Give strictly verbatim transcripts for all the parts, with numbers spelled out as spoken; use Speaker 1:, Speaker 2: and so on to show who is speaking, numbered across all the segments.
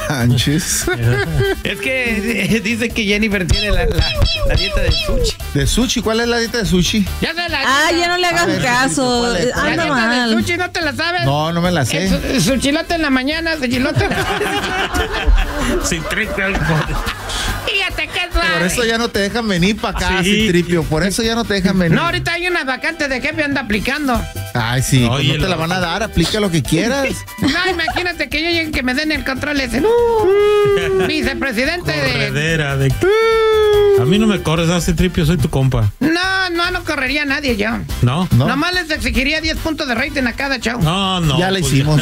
Speaker 1: manches.
Speaker 2: Es que eh, dice que Jennifer tiene la, la, la dieta del sushi.
Speaker 1: ¿De sushi? ¿Cuál es la dieta de sushi?
Speaker 2: Ya se la
Speaker 3: Ah, ya no le hagan
Speaker 1: ver,
Speaker 3: caso.
Speaker 1: ¿cuál es?
Speaker 2: La
Speaker 3: Anda
Speaker 2: dieta del
Speaker 3: mal.
Speaker 2: sushi, ¿no te la sabes?
Speaker 1: No, no me la sé.
Speaker 2: Es, su chilote en la mañana, su chilote.
Speaker 4: Sin triste alcohol.
Speaker 2: Fíjate que es
Speaker 1: Por eso ya no te dejan venir para acá,
Speaker 4: Sí.
Speaker 1: Citripio. Por eso ya no te dejan venir.
Speaker 2: No, ahorita hay unas vacantes de jefe anda aplicando.
Speaker 1: Ay, sí, pues
Speaker 4: Oye,
Speaker 1: no te la
Speaker 4: lo-
Speaker 1: van a dar. Aplica lo que quieras.
Speaker 2: No, imagínate que yo llegue y que me den el control ese. No. Vicepresidente de.
Speaker 4: Corredera de... A mí no me corres, hace tripio, soy tu compa.
Speaker 2: No, no, no correría a nadie yo.
Speaker 4: ¿No?
Speaker 1: ¿No?
Speaker 2: Nomás les exigiría diez puntos de rating a cada chavo.
Speaker 4: No, no.
Speaker 1: ya la
Speaker 4: pues,
Speaker 1: hicimos.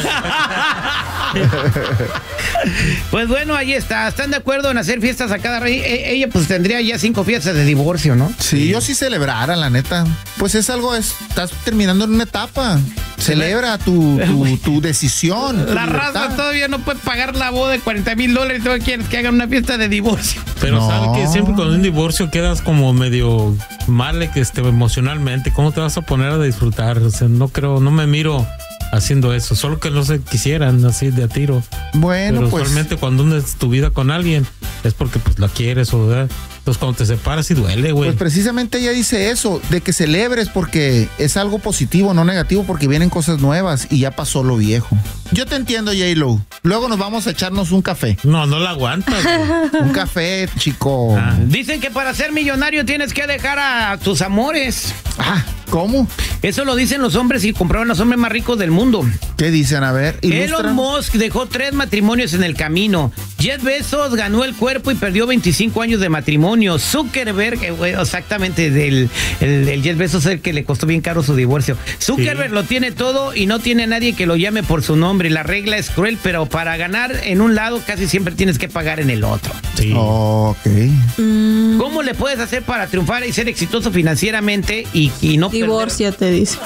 Speaker 2: Pues bueno, ahí está. ¿Están de acuerdo en hacer fiestas a cada rey? E- ella pues tendría ya cinco fiestas de divorcio, ¿no?
Speaker 1: Sí, yo sí celebrara, la neta. Pues es algo, es- estás terminando en una etapa. Celebra tu, tu, tu decisión. tu
Speaker 2: La
Speaker 1: libertad.
Speaker 2: raza todavía no puede pagar la boda de cuarenta mil dólares y todavía quieres que hagan una fiesta de divorcio.
Speaker 4: Pero
Speaker 1: No.
Speaker 4: sabes que siempre con un divorcio quedas como medio mal que este, emocionalmente. ¿Cómo te vas a poner a disfrutar? O sea, no creo, no me miro haciendo eso. Solo que no se quisieran así de a tiro.
Speaker 1: Bueno,
Speaker 4: Pero
Speaker 1: pues.
Speaker 4: usualmente cuando unes tu vida con alguien es porque pues la quieres o ¿verdad? Entonces cuando te separas sí duele, güey.
Speaker 1: Pues precisamente ella dice eso, de que celebres porque es algo positivo, no negativo, porque vienen cosas nuevas y ya pasó lo viejo. Yo te entiendo, J-Lo. Luego nos vamos a echarnos un café.
Speaker 4: No, no la aguantas, güey.
Speaker 1: Un café, chico.
Speaker 4: Ah.
Speaker 2: Dicen que para ser millonario tienes que dejar a tus amores.
Speaker 1: Ah, ¿cómo?
Speaker 2: Eso lo dicen los hombres y compraban los hombres más ricos del mundo.
Speaker 1: ¿Qué dicen? A ver,
Speaker 2: Elon
Speaker 1: ilustra.
Speaker 2: Musk dejó tres matrimonios en el camino. Jeff Bezos ganó el cuerpo y perdió veinticinco años de matrimonio. Zuckerberg, eh, güey, exactamente, del, el, el Jeff Bezos es el que le costó bien caro su divorcio. Zuckerberg
Speaker 4: Sí.
Speaker 2: lo tiene todo y no tiene nadie que lo llame por su nombre. La regla es cruel, pero para ganar en un lado casi siempre tienes que pagar en el otro.
Speaker 4: Sí.
Speaker 1: Oh, ok.
Speaker 3: Mm,
Speaker 2: ¿Cómo le puedes hacer para triunfar y ser exitoso financieramente y, y no perder?
Speaker 3: Divórciate, dice.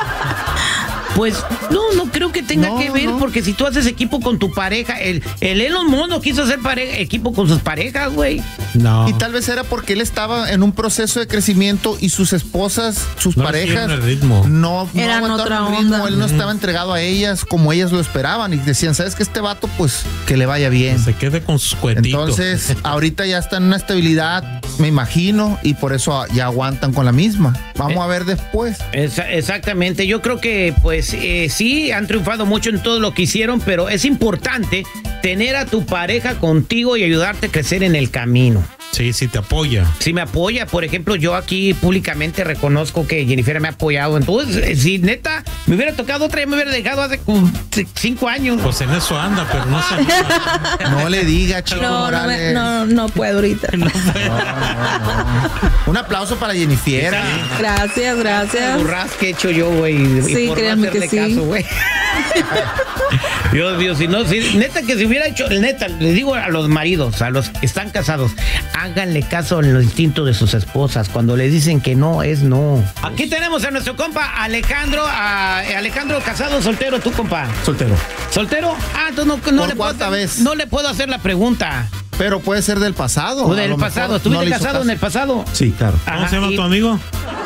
Speaker 2: Pues no, no creo que tenga
Speaker 1: No,
Speaker 2: que ver,
Speaker 1: no.
Speaker 2: porque si tú haces equipo con tu pareja, el, el Elon Musk no quiso hacer pare- equipo con sus parejas, güey.
Speaker 4: No.
Speaker 1: Y tal vez era porque él estaba en un proceso de crecimiento y sus esposas, sus
Speaker 4: No le
Speaker 1: parejas,
Speaker 4: siguieron el ritmo.
Speaker 1: no, no
Speaker 3: Eran
Speaker 1: aguantaron
Speaker 3: otra
Speaker 1: el ritmo.
Speaker 3: onda.
Speaker 1: Él no estaba entregado a ellas como ellas lo esperaban y decían, ¿sabes qué? Este vato, pues, que le vaya bien.
Speaker 4: Se quede con sus cuetitos.
Speaker 1: Entonces, ahorita ya está en una estabilidad, me imagino, y por eso ya aguantan con la misma. Vamos
Speaker 2: Eh.
Speaker 1: a ver después.
Speaker 2: Esa- exactamente, yo creo que pues eh, sí, han triunfado mucho en todo lo que hicieron, pero es importante tener a tu pareja contigo y ayudarte a crecer en el camino.
Speaker 4: Sí, sí, te apoya.
Speaker 2: Si me apoya, por ejemplo, yo aquí públicamente reconozco que Jennifer me ha apoyado. Entonces, eh, si neta me hubiera tocado otra, ya me hubiera dejado hace como c- cinco años.
Speaker 4: Pues en eso anda, pero no se anima.
Speaker 1: No le diga, chico
Speaker 3: No, no,
Speaker 1: Morales.
Speaker 3: me- no, no puedo ahorita.
Speaker 1: Un aplauso para Jennifer.
Speaker 3: Gracias,
Speaker 2: El
Speaker 3: gracias.
Speaker 2: burras que he hecho yo, güey. y
Speaker 3: Sí,
Speaker 2: por no
Speaker 3: créanme que
Speaker 2: hacerle
Speaker 3: sí.
Speaker 2: caso, güey. Dios mío, si no, si, neta que si hubiera hecho, neta, les digo a los maridos, a los que están casados, háganle caso al instinto de sus esposas. Cuando les dicen que no, es no. Aquí tenemos a nuestro compa Alejandro, a, Alejandro casado, soltero, tú compa.
Speaker 4: Soltero.
Speaker 2: ¿Soltero? Ah, entonces no, no
Speaker 1: ¿Por
Speaker 2: le puedo
Speaker 1: cuánta
Speaker 2: hacer-
Speaker 1: vez?
Speaker 2: no le puedo hacer la pregunta.
Speaker 1: Pero puede ser del pasado.
Speaker 2: O
Speaker 1: a
Speaker 2: del
Speaker 1: lo mejor
Speaker 2: pasado,
Speaker 1: no
Speaker 2: ¿estuviste
Speaker 1: le hizo
Speaker 2: casado
Speaker 1: caso.
Speaker 2: en el pasado?
Speaker 5: Sí, claro.
Speaker 4: ¿Cómo
Speaker 2: Ajá,
Speaker 4: se llama
Speaker 2: y-
Speaker 4: tu amigo?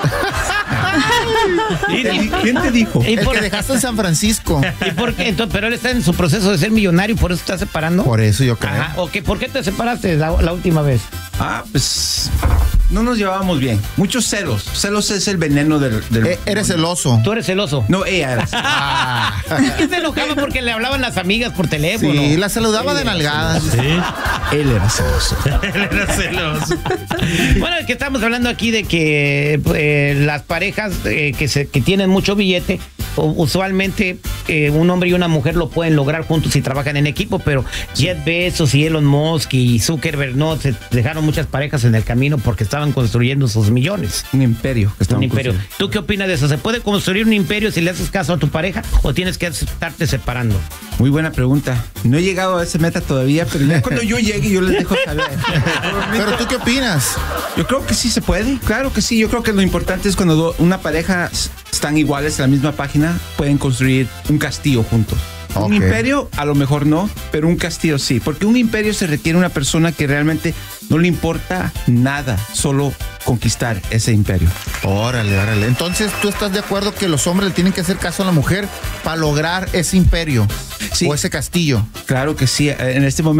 Speaker 2: Y- y-
Speaker 5: ¿Quién te dijo?
Speaker 2: y
Speaker 1: El
Speaker 2: por-
Speaker 1: que dejaste en San Francisco.
Speaker 2: ¿Y por qué? Entonces, pero él está en su proceso de ser millonario y por eso está separando.
Speaker 1: Por eso yo creo.
Speaker 2: Ajá. Ok, ¿por qué te separaste la, la última vez?
Speaker 5: Ah, pues no nos llevábamos bien. Muchos celos. Celos es el veneno del... del-
Speaker 1: Eh, eres celoso.
Speaker 2: Tú eres celoso.
Speaker 5: No, ella era.
Speaker 1: Ah.
Speaker 2: Es que se enojaba porque le hablaban las amigas por teléfono.
Speaker 1: Sí, la saludaba de nalgadas.
Speaker 4: Sí.
Speaker 5: Él era celoso.
Speaker 4: Él era celoso.
Speaker 2: Bueno, es que estamos hablando aquí de que eh, las parejas eh, que, se, que tienen mucho billete, o- usualmente eh, un hombre y una mujer lo pueden lograr juntos si trabajan en equipo, pero Jeff Bezos y Elon Musk y Zuckerberg no, se dejaron muchas parejas en el camino porque estaban construyendo sus millones.
Speaker 5: Un imperio. Que
Speaker 2: Un
Speaker 5: estaban
Speaker 2: imperio.
Speaker 5: construyendo.
Speaker 2: ¿Tú qué opinas de eso? ¿Se puede construir un imperio si le haces caso a tu pareja o tienes que estarte separando?
Speaker 5: Muy buena pregunta. No he llegado a esa meta todavía, pero ya cuando yo llegue yo les dejo saber.
Speaker 1: Pero tú qué opinas?
Speaker 5: Yo creo que sí se puede, claro que sí. Yo creo que lo importante es cuando do- una pareja s- están iguales en la misma página, pueden construir un castillo juntos.
Speaker 1: Ok.
Speaker 5: Un imperio, a lo mejor no, pero un castillo sí. Porque un imperio se requiere una persona que realmente no le importa nada, solo conquistar ese imperio.
Speaker 1: Órale, órale. Entonces, ¿tú estás de acuerdo que los hombres le tienen que hacer caso a la mujer para lograr ese imperio
Speaker 5: Sí.
Speaker 1: o ese castillo?
Speaker 5: Claro que sí. En este momento